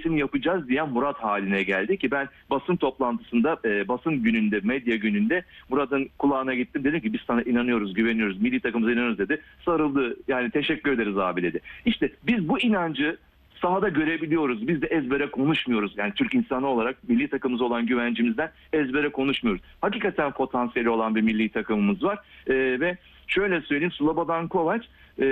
iyisini yapacağız diyen Murat haline geldi ki ben basın toplantısında, basın gününde, medya gününde Murat'ın kulağına gittim. Dedim ki biz sana inanıyoruz, güveniyoruz, milli takımımıza inanıyoruz dedi. Sarıldı. Yani teşekkür ederiz abi dedi. İşte biz bu inancı sahada görebiliyoruz. Biz de ezbere konuşmuyoruz. Yani Türk insanı olarak milli takımımıza olan güvencimizden ezbere konuşmuyoruz. Hakikaten potansiyeli olan bir milli takımımız var. Ve şöyle söyleyeyim, Slobodan Kovac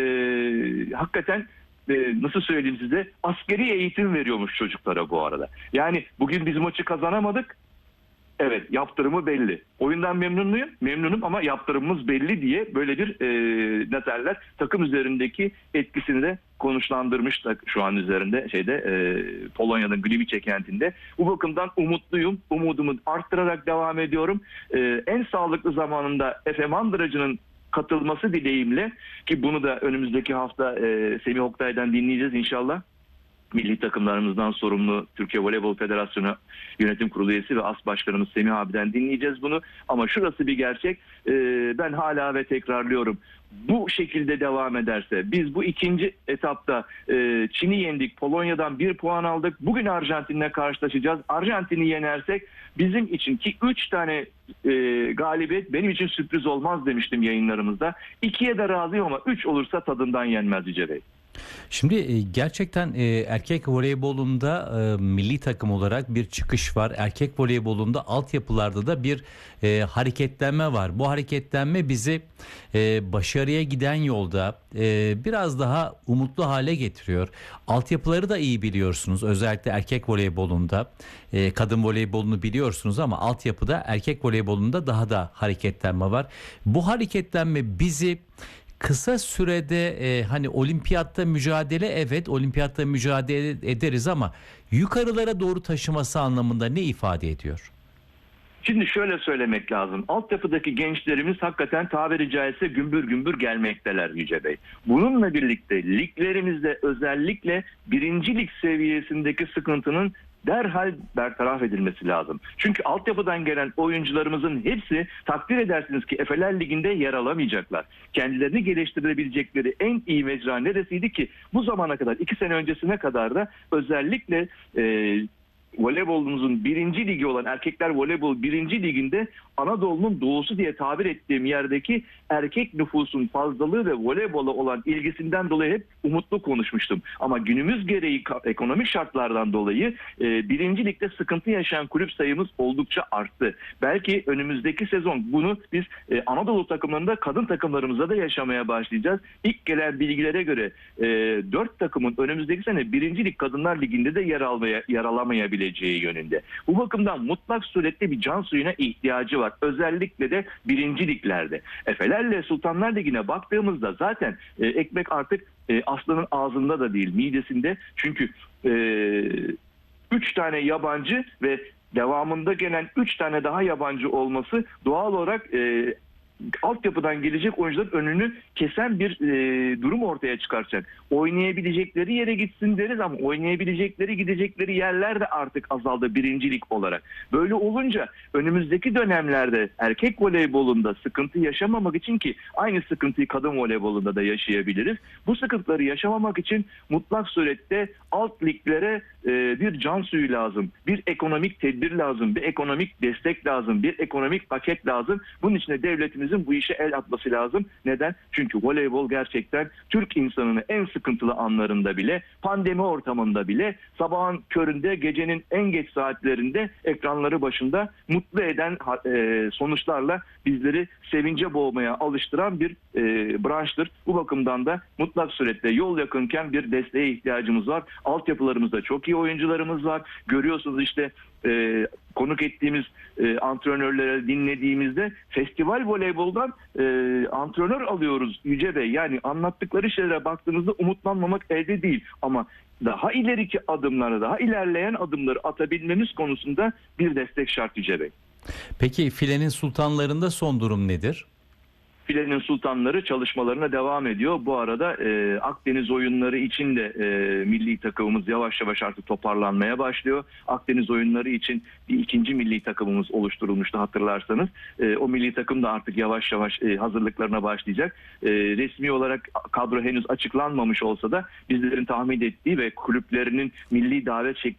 hakikaten nasıl söyleyeyim size, askeri eğitim veriyormuş çocuklara bu arada. Yani bugün biz maçı kazanamadık. Evet, yaptırımı belli. Oyundan memnunum ama yaptırımımız belli diye böyle bir ne derler, takım üzerindeki etkisini de konuşlandırmış da şu an üzerinde Polonya'nın Gliwice kentinde. Bu bakımdan umutluyum. Umudumu arttırarak devam ediyorum. En sağlıklı zamanında Efe Mandıracı'nın katılması dileğimle, ki bunu da önümüzdeki hafta Semih Oktay'dan dinleyeceğiz inşallah. Milli takımlarımızdan sorumlu Türkiye Voleybol Federasyonu Yönetim Kurulu üyesi ve AS Başkanımız Semih abiden dinleyeceğiz bunu. Ama şurası bir gerçek. Ben hala ve tekrarlıyorum. Bu şekilde devam ederse, biz bu ikinci etapta Çin'i yendik, Polonya'dan 1 puan aldık. Bugün Arjantin'le karşılaşacağız. Arjantin'i yenersek bizim için, ki 3 tane galibiyet benim için sürpriz olmaz demiştim yayınlarımızda. 2'ye de razıyım ama 3 olursa tadından yenmez Yüce Bey. Şimdi gerçekten erkek voleybolunda milli takım olarak bir çıkış var. Erkek voleybolunda altyapılarda da bir hareketlenme var. Bu hareketlenme bizi başarıya giden yolda biraz daha umutlu hale getiriyor. Altyapıları da iyi biliyorsunuz. Özellikle erkek voleybolunda, kadın voleybolunu biliyorsunuz ama altyapıda erkek voleybolunda daha da hareketlenme var. Bu hareketlenme bizi kısa sürede hani olimpiyatta mücadele, evet olimpiyatta mücadele ederiz ama yukarılara doğru taşıması anlamında ne ifade ediyor? Şimdi şöyle söylemek lazım. Altyapıdaki gençlerimiz hakikaten tabiri caizse gümbür gümbür gelmekteler Yüce Bey. Bununla birlikte liglerimizde özellikle birincilik seviyesindeki sıkıntının derhal bertaraf edilmesi lazım. Çünkü altyapıdan gelen oyuncularımızın hepsi takdir edersiniz ki Efeler Ligi'nde yer alamayacaklar. Kendilerini geliştirebilecekleri en iyi mecra neresiydi ki bu zamana kadar, 2 sene öncesine kadar da özellikle voleybolumuzun 1. ligi olan Erkekler Voleybol 1. Liginde Anadolu'nun doğusu diye tabir ettiğim yerdeki erkek nüfusun fazlalığı ve voleybola olan ilgisinden dolayı hep umutlu konuşmuştum. Ama günümüz gereği ekonomik şartlardan dolayı 1. Ligde sıkıntı yaşayan kulüp sayımız oldukça arttı. Belki önümüzdeki sezon bunu biz Anadolu takımlarında, kadın takımlarımızda da yaşamaya başlayacağız. İlk gelen bilgilere göre 4 takımın önümüzdeki sene 1. Lig Kadınlar Ligi'nde de yer alamayabileceği yönünde. Bu bakımdan mutlak surette bir can suyuna ihtiyacı var. Özellikle de 1. liglerde. Efelerle Sultanlar Ligi'ne baktığımızda zaten ekmek artık aslanın ağzında da değil, midesinde. Çünkü 3 tane yabancı ve devamında gelen 3 tane daha yabancı olması doğal olarak altyapıdan gelecek oyuncuların önünü kesen bir durum ortaya çıkaracak. Oynayabilecekleri yere gitsin deriz ama oynayabilecekleri, gidecekleri yerler de artık azaldı 1. lig olarak. Böyle olunca önümüzdeki dönemlerde erkek voleybolunda sıkıntı yaşamamak için, ki aynı sıkıntıyı kadın voleybolunda da yaşayabiliriz. Bu sıkıntıları yaşamamak için mutlak surette alt liglere bir can suyu lazım. Bir ekonomik tedbir lazım. Bir ekonomik destek lazım. Bir ekonomik paket lazım. Bunun için de devletimiz bu işe el atması lazım. Neden? Çünkü voleybol gerçekten Türk insanını en sıkıntılı anlarında bile, pandemi ortamında bile, sabahın köründe, gecenin en geç saatlerinde ekranları başında mutlu eden sonuçlarla bizleri sevince boğmaya alıştıran bir branştır. Bu bakımdan da mutlak surette yol yakınken bir desteğe ihtiyacımız var. Altyapılarımızda çok iyi oyuncularımız var. Görüyorsunuz işte konuk ettiğimiz antrenörlere dinlediğimizde festival voleyboldan antrenör alıyoruz Yüce Bey. Yani anlattıkları şeylere baktığınızda umutlanmamak elde değil. Ama daha ileriki adımları, daha ilerleyen adımları atabilmemiz konusunda bir destek şart Yüce Bey. Peki filenin sultanlarında son durum nedir? Filenin sultanları çalışmalarına devam ediyor. Bu arada Akdeniz oyunları için de milli takımımız yavaş yavaş artık toparlanmaya başlıyor. Akdeniz oyunları için bir 2. milli takımımız oluşturulmuştu hatırlarsanız. O milli takım da artık yavaş yavaş hazırlıklarına başlayacak. Resmi olarak kadro henüz açıklanmamış olsa da bizlerin tahmin ettiği ve kulüplerinin milli davet